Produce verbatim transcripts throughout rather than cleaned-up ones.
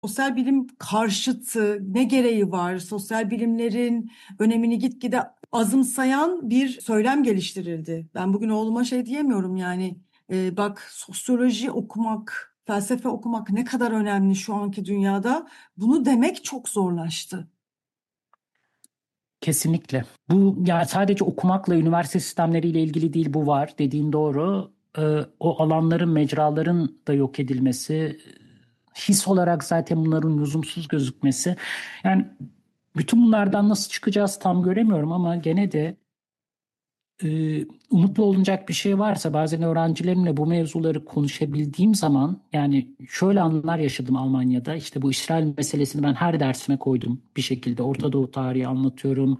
Sosyal bilim karşıtı ne gereği var? Sosyal bilimlerin önemini gitgide azımsayan bir söylem geliştirildi. Ben bugün oğluma şey diyemiyorum yani e, bak sosyoloji okumak, felsefe okumak ne kadar önemli şu anki dünyada. Bunu demek çok zorlaştı. Kesinlikle. Bu yani sadece okumakla üniversite sistemleriyle ilgili değil, bu var dediğin doğru. Ee, o alanların, mecraların da yok edilmesi, his olarak zaten bunların lüzumsuz gözükmesi. Yani bütün bunlardan nasıl çıkacağız tam göremiyorum ama gene de e, umutlu olunacak bir şey varsa bazen öğrencilerimle bu mevzuları konuşabildiğim zaman yani şöyle anlar yaşadım Almanya'da. İşte bu İsrail meselesini ben her dersime koydum bir şekilde. Orta Doğu tarihi anlatıyorum.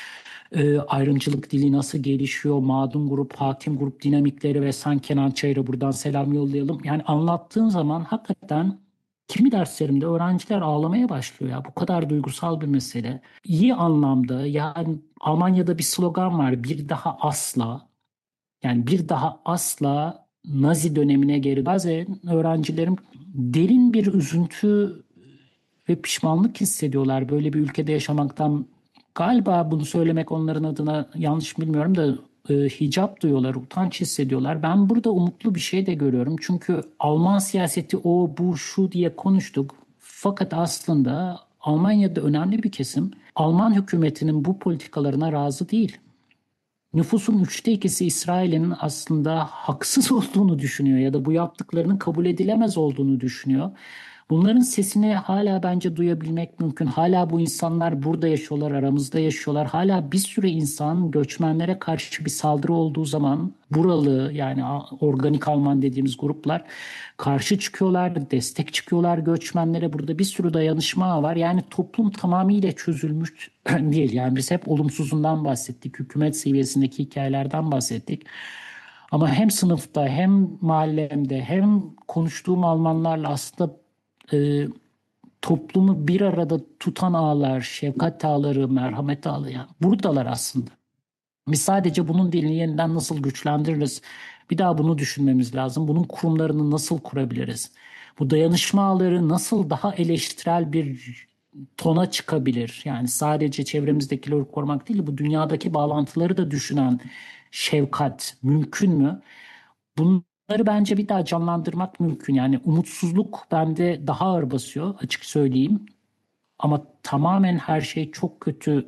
E, ayrımcılık dili nasıl gelişiyor, mağdum grup, hakim grup dinamikleri ve San Kenan Çayır'a buradan selam yollayalım. Yani anlattığım zaman hakikaten kimi derslerimde öğrenciler ağlamaya başlıyor ya. Bu kadar duygusal bir mesele. İyi anlamda yani Almanya'da bir slogan var. Bir daha asla. Yani bir daha asla Nazi dönemine geri. Bazen öğrencilerim derin bir üzüntü ve pişmanlık hissediyorlar böyle bir ülkede yaşamaktan. Galiba bunu söylemek onların adına yanlış bilmiyorum da e, hicap duyuyorlar, utanç hissediyorlar. Ben burada umutlu bir şey de görüyorum. Çünkü Alman siyaseti o, bu, şu diye konuştuk. Fakat aslında Almanya'da önemli bir kesim Alman hükümetinin bu politikalarına razı değil. Nüfusun üçte ikisi İsrail'in aslında haksız olduğunu düşünüyor ya da bu yaptıklarının kabul edilemez olduğunu düşünüyor. Bunların sesini hala bence duyabilmek mümkün. Hala bu insanlar burada yaşıyorlar, aramızda yaşıyorlar. Hala bir sürü insan göçmenlere karşı bir saldırı olduğu zaman buralı yani organik Alman dediğimiz gruplar karşı çıkıyorlar, destek çıkıyorlar göçmenlere. Burada bir sürü dayanışma var. Yani toplum tamamıyla çözülmüş değil. Yani biz hep olumsuzundan bahsettik. Hükümet seviyesindeki hikayelerden bahsettik. Ama hem sınıfta hem mahallemde hem konuştuğum Almanlarla aslında e, toplumu bir arada tutan ağlar, şefkat ağları, merhamet ağları yani buradalar aslında. Biz sadece bunun dilini yeniden nasıl güçlendiririz? Bir daha bunu düşünmemiz lazım. Bunun kurumlarını nasıl kurabiliriz? Bu dayanışma ağları nasıl daha eleştirel bir tona çıkabilir? Yani sadece çevremizdekileri korumak değil, bu dünyadaki bağlantıları da düşünen şefkat mümkün mü? Bunları bence bir daha canlandırmak mümkün. Yani umutsuzluk bende daha ağır basıyor açık söyleyeyim. Ama tamamen her şey çok kötü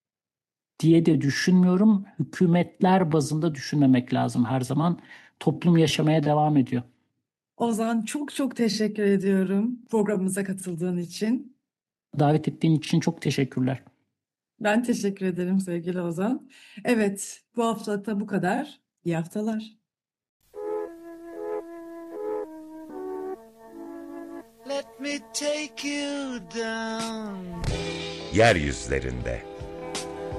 diye de düşünmüyorum. Hükümetler bazında düşünmemek lazım her zaman. Toplum yaşamaya devam ediyor. Ozan çok çok teşekkür ediyorum programımıza katıldığın için. Davet ettiğin için çok teşekkürler. Ben teşekkür ederim sevgili Ozan. Evet, bu haftalık da bu kadar. İyi haftalar. Let me take you down. Yeryüzlerinde.